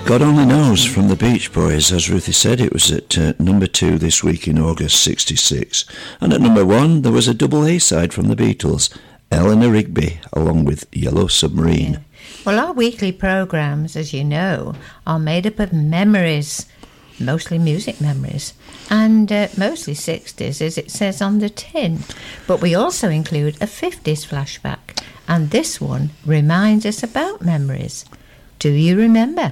God Only Knows from the Beach Boys. As Ruthie said, it was at number 2 this week in August 66. And at number 1, there was a double A-side from the Beatles, Eleanor Rigby, along with Yellow Submarine. Yeah. Well, our weekly programmes, as you know, are made up of memories, mostly music memories, and mostly 60s, as it says on the tin. But we also include a 50s flashback, and this one reminds us about memories. Do you remember?